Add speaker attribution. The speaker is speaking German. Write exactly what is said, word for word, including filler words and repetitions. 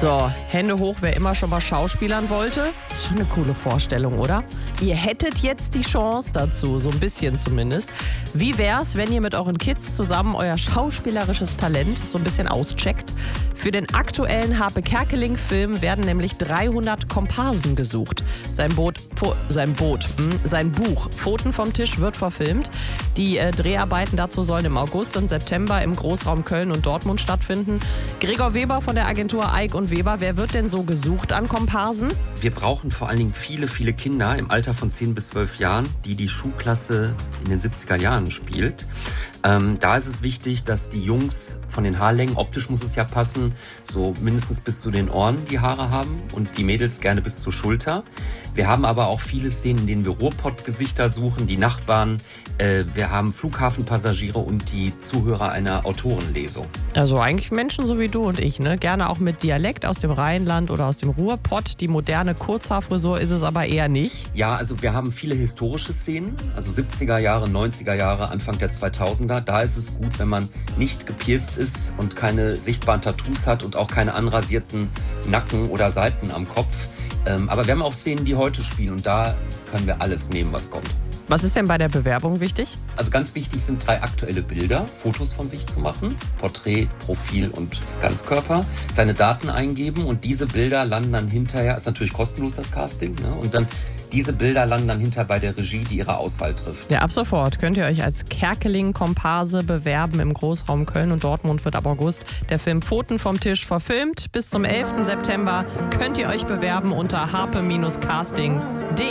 Speaker 1: So, Hände hoch, wer immer schon mal schauspielern wollte. Ist schon eine coole Vorstellung, oder? Ihr hättet jetzt die Chance dazu, so ein bisschen zumindest. Wie wär's, wenn ihr mit euren Kids zusammen euer schauspielerisches Talent so ein bisschen auscheckt? Für den aktuellen Harpe Kerkeling-Film werden nämlich dreihundert Komparsen gesucht. Sein Boot, Pho, sein Boot, mh, sein Buch Pfoten vom Tisch wird verfilmt. Die äh, Dreharbeiten dazu sollen im August und September im Großraum Köln und Dortmund stattfinden. Gregor Weber von der Agentur Eick und Weber, wer wird denn so gesucht an Komparsen?
Speaker 2: Wir brauchen vor allen Dingen viele, viele Kinder im Alter von zehn bis zwölf Jahren, die die Schulklasse in den siebziger Jahren spielt. Ähm, da ist es wichtig, dass die Jungs von den Haarlängen, optisch muss es ja passen, so mindestens bis zu den Ohren die Haare haben und die Mädels gerne bis zur Schulter. Wir haben aber auch viele Szenen, in denen wir Ruhrpott-Gesichter suchen, die Nachbarn. Äh, wir haben Flughafenpassagiere und die Zuhörer einer Autorenlesung.
Speaker 1: Also eigentlich Menschen so wie du und ich, ne? Gerne auch mit Dialekt aus dem Rheinland oder aus dem Ruhrpott. Die moderne Kurzhaarfrisur ist es aber eher nicht.
Speaker 2: Ja, also wir haben viele historische Szenen, also siebziger Jahre, neunziger Jahre, Anfang der zweitausender. Da ist es gut, wenn man nicht gepierst ist und keine sichtbaren Tattoos hat und auch keine anrasierten Nacken oder Seiten am Kopf. Ähm, aber wir haben auch Szenen, die heute spielen und da können wir alles nehmen, was kommt.
Speaker 1: Was ist denn bei der Bewerbung wichtig?
Speaker 2: Also ganz wichtig sind drei aktuelle Bilder, Fotos von sich zu machen, Porträt, Profil und Ganzkörper, seine Daten eingeben und diese Bilder landen dann hinterher, ist natürlich kostenlos das Casting, ne? Und dann diese Bilder landen dann hinter bei der Regie, die ihre Auswahl trifft.
Speaker 1: Ja, ab sofort könnt ihr euch als Kerkeling-Komparse bewerben im Großraum Köln und Dortmund wird ab August der Film Pfoten vom Tisch verfilmt. Bis zum elften September könnt ihr euch bewerben unter harpe Bindestrich casting punkt de.